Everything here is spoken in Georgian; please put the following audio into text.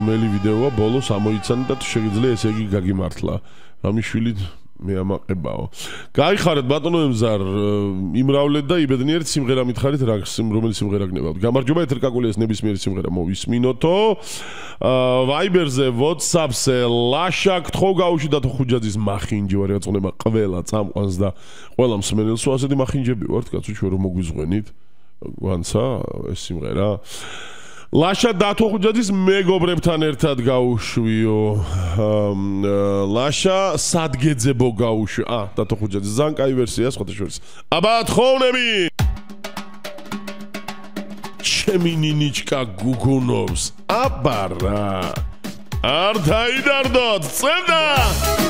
მელი ვიდეოა ბოლოს ამოიცანი და თუ შეგიძლია ესე იგი გაგიმართლა. რამიშვილი მე ამაყებაო. გაიხარეთ ბატონო ემზარ, იმრავლეთ და იბედნიერთ სიმღერა მითხარით რა რომელი სიმღერა გნებავთ. გამარჯობა ეთერკაკულიას ნებისმიერი სიმღერა მოვისმინოთო. Viber-ზე, WhatsApp-ზე, ლაშა გთხოვ გაუშვიდათ ხუჯაძის მახინჯი ვარ ეწონება ყველა წამყვანს და ყველა მსმენელს ასეთი მახინჯები ვართ კაცო ჩვენ რომ მოგვიზღვენით. ვანცა ეს სიმღერა ლაშა დათო ხუჯაძის მეგობრებთან ერთად გაუშვიო. ლაშა სადგეძებო გაუშვი. დათო ხუჯაძის ძალიან კაი ვერსია სხვათაშორის. აბა თხოვნები. ჩემი ნინიჩკა გუგუნობს. აბა რა. არ დაიდარდოთ, წედა.